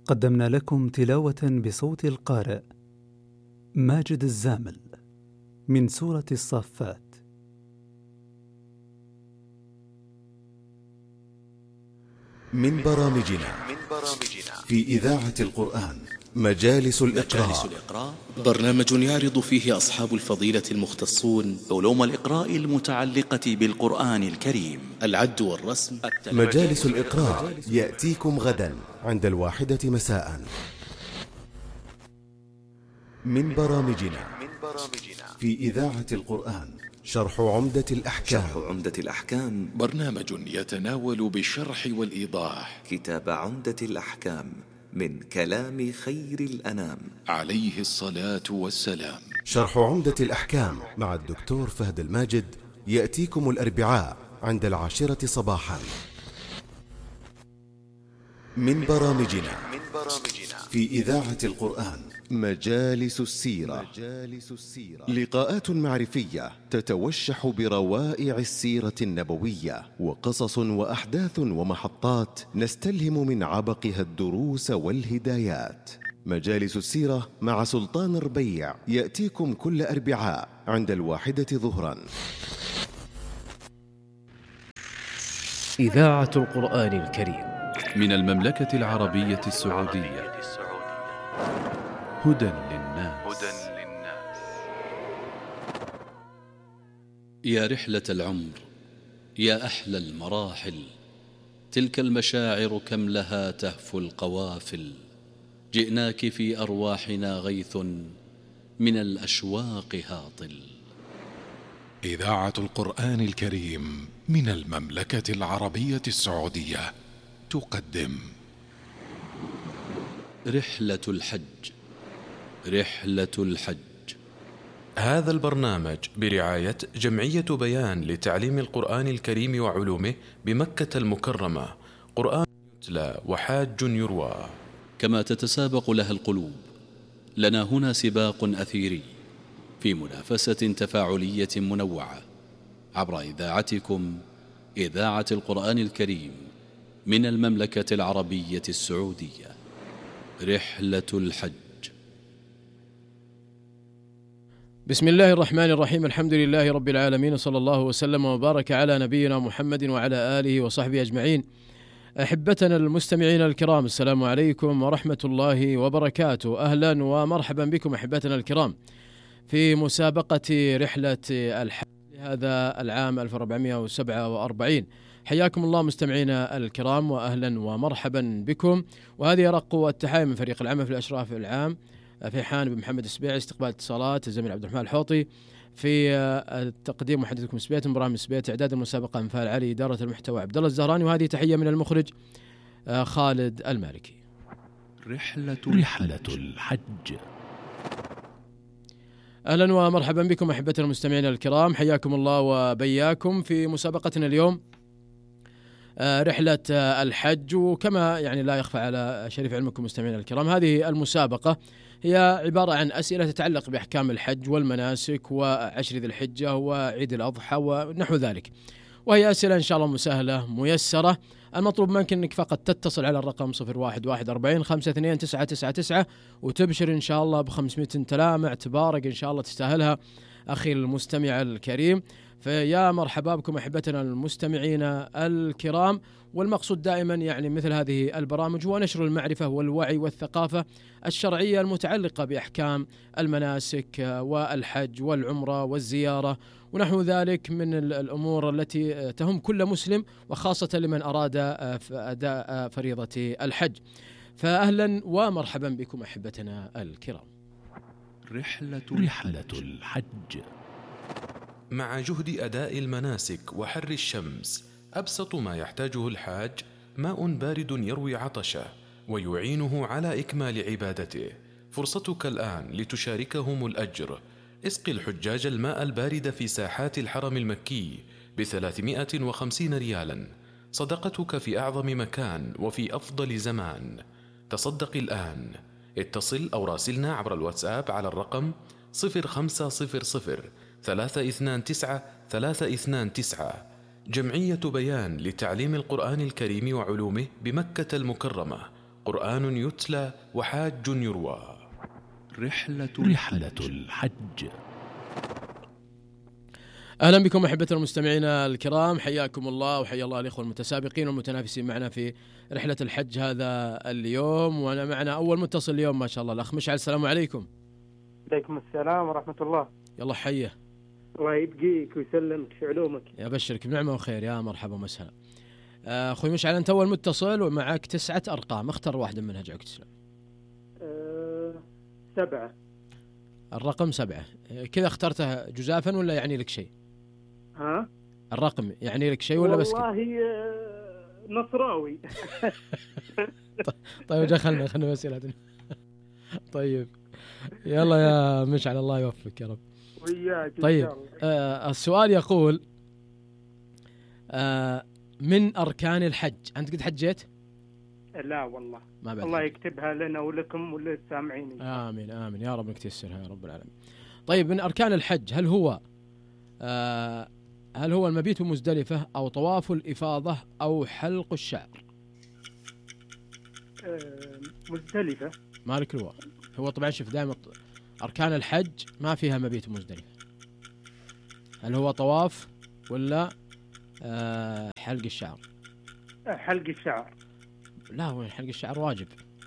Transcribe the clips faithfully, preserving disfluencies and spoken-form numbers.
قدمنا لكم تلاوة بصوت القارئ ماجد الزامل من سورة الصافات. من برامجنا في إذاعة القرآن مجالس الإقراء. مجالس الإقراء برنامج يعرض فيه أصحاب الفضيلة المختصون علوم الإقراء المتعلقة بالقرآن الكريم، العد والرسم. مجالس الإقراء يأتيكم غدا عند الواحدة مساء. من برامجنا في إذاعة القرآن شرح عمدة الأحكام. شرح عمدة الأحكام برنامج يتناول بالشرح والإيضاح كتاب عمدة الأحكام من كلام خير الأنام عليه الصلاة والسلام. شرح عمدة الأحكام مع الدكتور فهد الماجد يأتيكم الأربعاء عند العاشرة صباحا. من برامجنا في إذاعة القرآن مجالس السيرة. لقاءات معرفية تتوشح بروائع السيرة النبوية، وقصص وأحداث ومحطات نستلهم من عبقها الدروس والهدايات. مجالس السيرة مع سلطان ربيع يأتيكم كل أربعاء عند الواحدة ظهرا. إذاعة القرآن الكريم من المملكة العربية السعودية. هدى للناس. يا رحلة العمر، يا أحلى المراحل، تلك المشاعر كم لها تهفو القوافل. جئناك في أرواحنا غيث من الأشواق هاطل. إذاعة القرآن الكريم من المملكة العربية السعودية تقدم رحلة الحج. رحلة الحج. هذا البرنامج برعاية جمعية بيان لتعليم القرآن الكريم وعلومه بمكة المكرمة. قرآن يتلى وحاج يروى. كما تتسابق لها القلوب، لنا هنا سباق أثيري في منافسة تفاعلية منوعة عبر إذاعتكم إذاعة القرآن الكريم من المملكة العربية السعودية. رحلة الحج. بسم الله الرحمن الرحيم. الحمد لله رب العالمين، صلى الله وسلم وبارك على نبينا محمد وعلى آله وصحبه أجمعين. أحبتنا المستمعين الكرام، السلام عليكم ورحمة الله وبركاته. أهلا ومرحبا بكم أحبتنا الكرام في مسابقة رحلة الحج لهذا العام ألف وأربعمائة وسبعة وأربعين. حياكم الله مستمعينا الكرام وأهلا ومرحبا بكم، وهذه رق التحايا من فريق العمل في الأشراف العام في حان بن محمد السبيعي، استقبال اتصالات الزميل عبد الرحمن الحوطي، في التقديم محدثكم سبيت ابراهيم سبيت، اعداد المسابقه انفال علي، اداره المحتوى عبد الله الزهراني، وهذه تحيه من المخرج خالد المالكي. رحلة رحلة الحج. اهلا ومرحبا بكم احبتنا المستمعين الكرام، حياكم الله وبياكم في مسابقتنا اليوم رحلة الحج. وكما يعني لا يخفى على شريف علمكم مستمعين الكرام، هذه المسابقة هي عبارة عن أسئلة تتعلق بأحكام الحج والمناسك وعشر ذي الحجة وعيد الأضحى ونحو ذلك، وهي أسئلة إن شاء الله مسهلة ميسرة. المطلوب منك أنك فقط تتصل على الرقم صفر واحد واحد أربعين خمسة اثنين تسعة تسعة تسعة وتبشر إن شاء الله بخمسمائة تلامع تبارك إن شاء الله تستاهلها أخي المستمع الكريم. فيا مرحبا بكم أحبتنا المستمعين الكرام. والمقصود دائما يعني مثل هذه البرامج هو نشر المعرفة والوعي والثقافة الشرعية المتعلقة بأحكام المناسك والحج والعمرة والزيارة ونحو ذلك من الأمور التي تهم كل مسلم، وخاصة لمن أراد أداء فريضة الحج. فأهلا ومرحبا بكم أحبتنا الكرام. رحلة, رحلة الحج. مع جهد أداء المناسك وحر الشمس، أبسط ما يحتاجه الحاج ماء بارد يروي عطشه ويعينه على إكمال عبادته. فرصتك الآن لتشاركهم الأجر. اسق الحجاج الماء البارد في ساحات الحرم المكي بثلاثمائة وخمسين ريالا، صدقتك في أعظم مكان وفي أفضل زمان. تصدق الآن. اتصل أو راسلنا عبر الواتساب على الرقم صفر خمسة صفر صفر ثلاثة اثنان تسعة ثلاثة اثنان تسعة. جمعية بيان لتعليم القرآن الكريم وعلومه بمكة المكرمة. قرآن يتلى وحاج يروى. رحلة رحلة الحج. أهلا بكم أحبتنا المستمعين الكرام، حياكم الله وحيا الله الإخوة المتسابقين والمتنافسين معنا في رحلة الحج هذا اليوم. وأنا معنا أول متصل اليوم ما شاء الله، الأخ مشعل. السلام عليكم. عليكم السلام ورحمة الله. يلا حيه. الله يبقيك ويسلمك في علومك. يبشرك بنعمة وخير. يا مرحبا ومسهلا. أخوي مشعل أنت أول متصل ومعك تسعة أرقام، اختر واحدة منها جعلك تسلم. أه سبعة. الرقم سبعة كذا اخترته جزافا ولا يعني لك شيء؟ ها؟ الرقم يعني لك شيء ولا بس كده؟ والله نصراوي. طيب جا خلنا خلنا مسألة. طيب يلا يا مشعل الله يوفقك يا رب. وياك. طيب آه السؤال يقول آه من أركان الحج. أنت قد حجيت؟ لا والله. ما بعد. الله يكتبها لنا ولكم وللسامعين. آمين آمين يا رب انك تيسرها يا رب العالمين. طيب من أركان الحج هل هو آه هل هو المبيت بمزدلفة أو طواف الإفاضة أو حلق الشعر؟ آه مزدلفة. مالك الوا. هو طبعا شوف دائما أركان الحج ما فيها مبيت بمزدلفة. هل هو طواف ولا آه حلق الشعر؟ حلق الشعر. لا وين حلق الشعر واجب.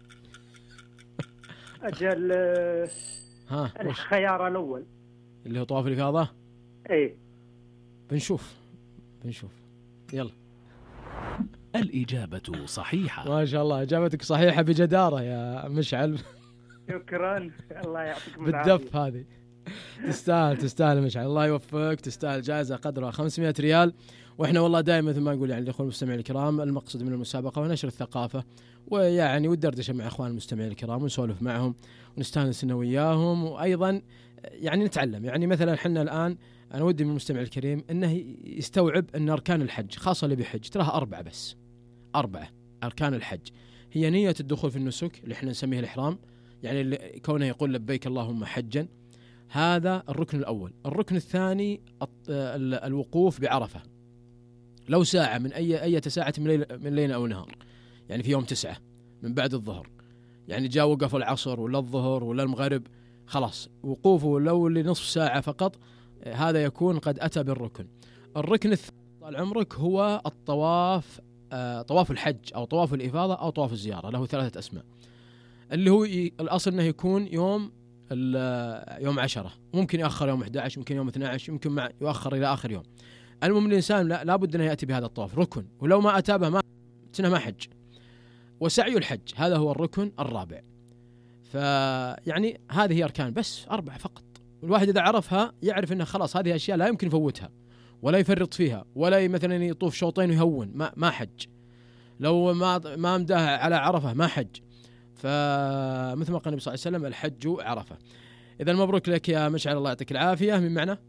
أجل ها الخيار الأول اللي هو طواف الإفاضة. إيه بنشوف بنشوف يلا. الإجابة صحيحة. ما شاء الله إجابتك صحيحة بجدارة يا مشعل. شكرا. الله يعطيكم العافية. بالدف هذه. تستاهل تستاهل مشعل الله يوفقك. تستاهل جائزة قدرها خمسمائة ريال. واحنا والله دائما مثل ما نقول يعني الاخوان المستمعين الكرام المقصد من المسابقه ونشر الثقافه ويعني والدردشه مع اخوان المستمعين الكرام ونسولف معهم ونستانس انا وياهم وايضا يعني نتعلم. يعني مثلا احنا الان انا ودي من المستمع الكريم انه يستوعب ان اركان الحج خاصه اللي بيحج تراها اربعه بس. اربعه اركان الحج هي نيه الدخول في النسك اللي احنا نسميه الاحرام، يعني اللي كونه يقول لبيك اللهم حجا، هذا الركن الاول. الركن الثاني الوقوف بعرفه لو ساعة من أي أي ساعة من ليل من ليل أو نهار، يعني في يوم تسعة من بعد الظهر، يعني جاء وقف العصر ولا الظهر ولا المغرب خلاص وقوفه لو لنصف ساعة فقط هذا يكون قد أتى بالركن. الركن الثاني طال عمرك هو الطواف آه طواف الحج أو طواف الإفاضة أو طواف الزيارة، له ثلاثة أسماء. اللي هو ي... الأصل أنه يكون يوم يوم عشرة، ممكن يأخر يوم أحد عشر، ممكن يوم اثني عشر، يمكن مع يؤخر إلى آخر يوم. المهم الإنسان لا لابد أنه يأتي بهذا الطواف ركن، ولو ما أتى به ما سنة ما حج. وسعي الحج هذا هو الركن الرابع. فيعني هذه هي أركان بس أربعة فقط. الواحد إذا عرفها يعرف أنه خلاص هذه أشياء لا يمكن يفوتها ولا يفرط فيها ولا مثلا يطوف شوطين ويهون ما ما حج. لو ما ما مداه على عرفة ما حج. فمثل ما قال النبي صلى الله عليه وسلم الحج عرفة. إذا مبروك لك يا مشعل الله يعطيك العافية. من معنا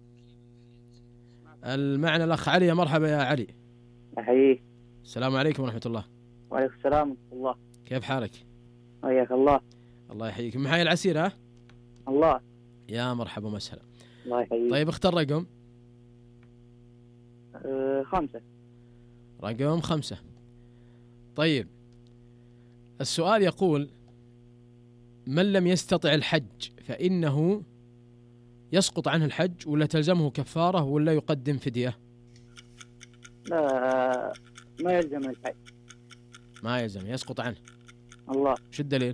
المعنى الأخ علي. مرحبا يا علي. أحييك. السلام عليكم ورحمة الله. وعليكم السلام ورحمة الله. كيف حالك؟ حياك الله. الله يحييك. من حي العسير ها؟ الله. يا مرحبا ومسهلا. الله يحييك. طيب اختر رقم. أه خمسة. رقم خمسة. طيب السؤال يقول من لم يستطع الحج فإنه يسقط عنه الحج ولا تلزمه كفارة ولا يقدم فدية؟ لا ما يلزم الحج. ما يلزم يسقط عنه. الله. شو الدليل؟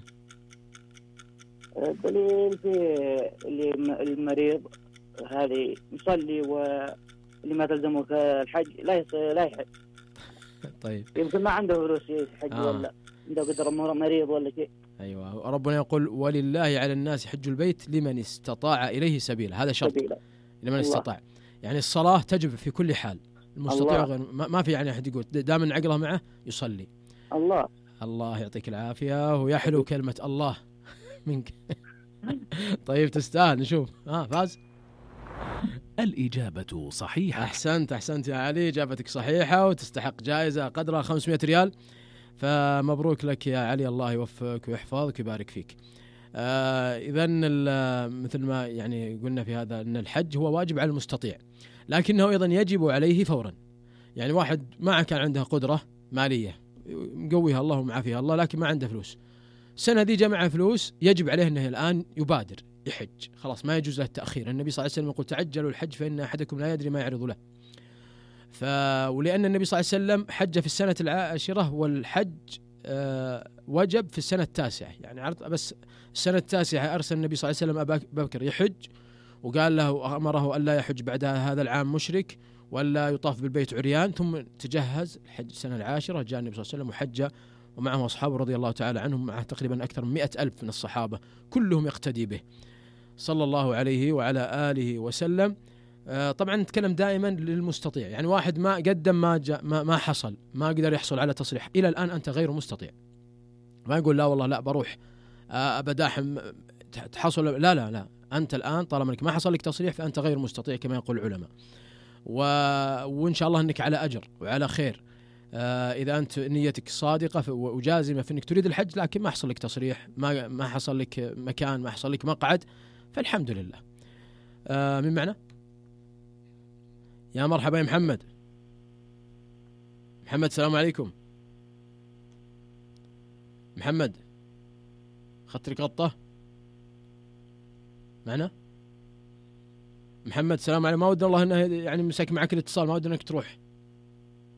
الدليل في اللي المريض هذه يصلي واللي ما تلزمه الحج لا لا يحج. طيب يمكن ما عنده فلوس يحج آه. ولا عنده قدر مريض ولا شيء. أيوة ربنا يقول ولله على الناس حج البيت لمن استطاع إليه سبيلا. هذا شرط سبيلا. لمن استطاع، يعني الصلاة تجب في كل حال. المستطيع غير ما في يعني أحد يقول دام عقله معه يصلي. الله. الله يعطيك العافية ويحلو كلمة الله منك. طيب تستاهل. نشوف ها فاز. الإجابة صحيحة. أحسنت أحسنت يا علي، إجابتك صحيحة وتستحق جائزة قدرها خمسمائة ريال. فمبروك لك يا علي، الله يوفقك ويحفظك ويبارك فيك. آه إذن مثل ما يعني قلنا في هذا أن الحج هو واجب على المستطيع، لكنه أيضا يجب عليه فورا. يعني واحد ما كان عنده قدرة مالية مقويها الله ومعافيها الله، لكن ما عنده فلوس. السنة دي جمع فلوس، يجب عليه أنه الآن يبادر يحج، خلاص ما يجوز له التأخير. النبي صلى الله عليه وسلم يقول تعجلوا الحج فإن أحدكم لا يدري ما يعرض له. ف ولأن النبي صلى الله عليه وسلم حج في السنة العاشرة، والحج أه وجب في السنة التاسعة، يعني عرض بس السنة التاسعة أرسل النبي صلى الله عليه وسلم أبا بكر يحج، وقال له أمره ألا يحج بعد هذا العام مشرك ولا يطاف بالبيت عريان، ثم تجهز الحج السنة العاشرة. جاء النبي صلى الله عليه وسلم وحج ومعه أصحابه رضي الله تعالى عنهم، معه تقريبا أكثر من مئة ألف من الصحابة كلهم يقتدي به صلى الله عليه وعلى آله وسلم. آه طبعا نتكلم دائما للمستطيع، يعني واحد ما قدم ما جاء ما, ما حصل ما قدر يحصل على تصريح إلى الآن، أنت غير مستطيع. ما يقول لا والله لا بروح آه أبداحم تحصل، لا لا لا أنت الآن طالما أنك ما حصل لك تصريح فأنت غير مستطيع كما يقول العلماء. و... وإن شاء الله أنك على أجر وعلى خير آه إذا أنت نيتك صادقة وجازمة في أنك تريد الحج، لكن ما حصل لك تصريح، ما ما حصل لك مكان، ما حصل لك مقعد، فالحمد لله. آه من معنا؟ يا مرحبا يا محمد. محمد السلام عليكم. محمد خطرك غطة معنا؟ محمد السلام عليكم. ما ودنا الله انه يعني مسك معك الاتصال، ما ودنا انك تروح.